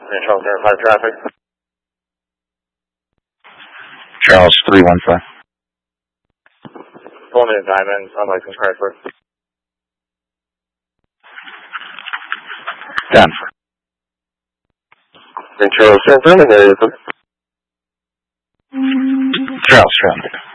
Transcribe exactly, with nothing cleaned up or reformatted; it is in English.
Charles five traffic. Charles three one five. Pulling in Diamond, unlicensed Chrysler. ten. And Charles San Fernando, Charles, Charles.